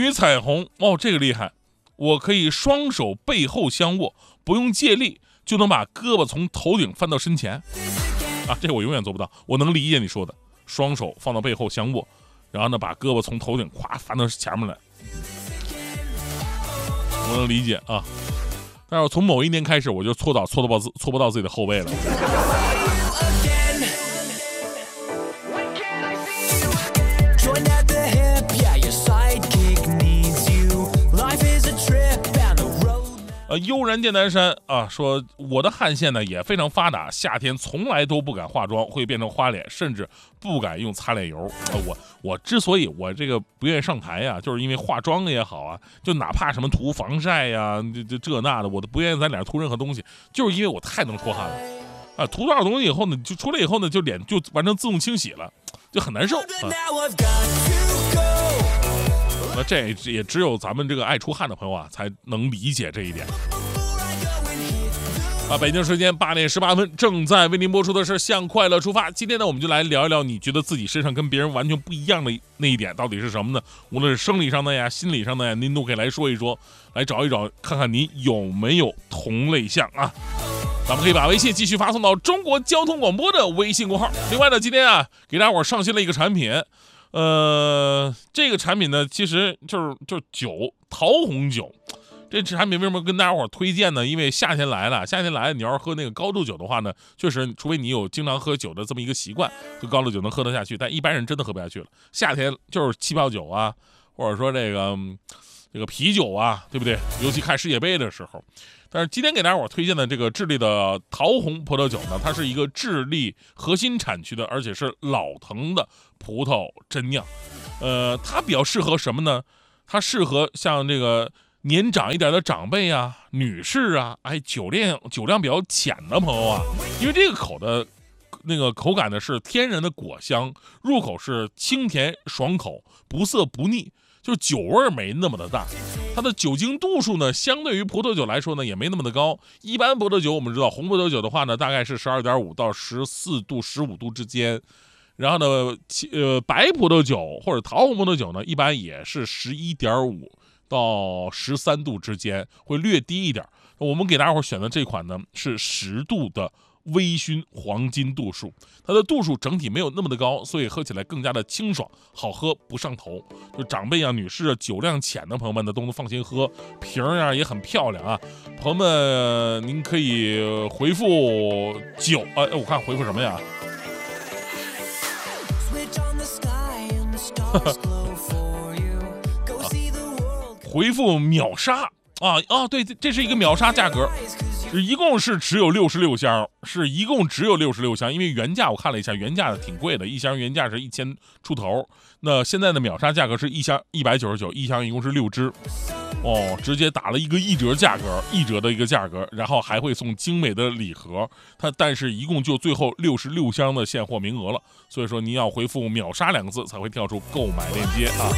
女彩虹哦，这个厉害，我可以双手背后相握，不用借力就能把胳膊从头顶翻到身前啊，这个我永远做不到。我能理解你说的，双手放到背后相握，然后呢把胳膊从头顶咵翻到前面来，我能理解啊。但是我从某一年开始，我就搓不到自己的后背了。悠然见南山啊，说我的汗腺呢也非常发达，夏天从来都不敢化妆，会变成花脸，甚至不敢用擦脸油。我之所以我这个不愿意上台呀，就是因为化妆也好啊，就哪怕什么涂防晒呀，这那的，我都不愿意在脸上涂任何东西，就是因为我太能出汗了啊！涂多少东西以后呢，就出来以后呢，就脸就完成自动清洗了，就很难受啊。那这也只有咱们这个爱出汗的朋友啊，才能理解这一点。北京时间8点18分，正在为您播出的是《向快乐出发》。今天呢，我们就来聊一聊，你觉得自己身上跟别人完全不一样的那一点到底是什么呢？无论是生理上的呀、心理上的呀，您都可以来说一说，来找一找，看看你有没有同类项啊。咱们可以把微信继续发送到中国交通广播的微信公号。另外呢，今天啊，给大伙上新了一个产品。这个产品呢，其实就是酒，桃红酒。这产品为什么跟大家伙推荐呢？因为夏天来了，你要是喝那个高度酒的话呢，确实，除非你有经常喝酒的这么一个习惯，喝高度酒能喝得下去，但一般人真的喝不下去了。夏天就是气泡酒啊，或者说这个啤酒啊，对不对？尤其看世界杯的时候。但是今天给大家伙推荐的这个智利的桃红葡萄酒呢，它是一个智利核心产区的，而且是老藤的葡萄真酿。它比较适合什么呢？它适合像这个年长一点的长辈啊、女士啊，酒量比较浅的朋友啊，因为这个口感呢是天然的果香，入口是清甜爽口，不涩不腻，就是酒味没那么的大。它的酒精度数呢，相对于葡萄酒来说呢，也没那么的高。一般葡萄酒我们知道，红葡萄酒的话呢，大概是12.5到14度、15度之间。然后呢，白葡萄酒或者桃红葡萄酒呢，一般也是11.5到13度之间，会略低一点。我们给大伙选的这款呢，是10度的微醺黄金度数，它的度数整体没有那么的高，所以喝起来更加的清爽，好喝不上头。就长辈啊、女士啊、酒量浅的朋友们呢，都能放心喝，瓶啊也很漂亮啊。朋友们，您可以回复酒，我看回复什么呀？回复秒杀啊！对，这是一个秒杀价格。一共是只有66箱，因为原价我看了一下，原价挺贵的，一箱原价是1000出头。那现在的秒杀价格是一箱199，一箱一共是6支，直接打了一个1折的一个价格，然后还会送精美的礼盒。但是一共就最后66箱的现货名额了，所以说您要回复秒杀2个字才会跳出购买链接啊。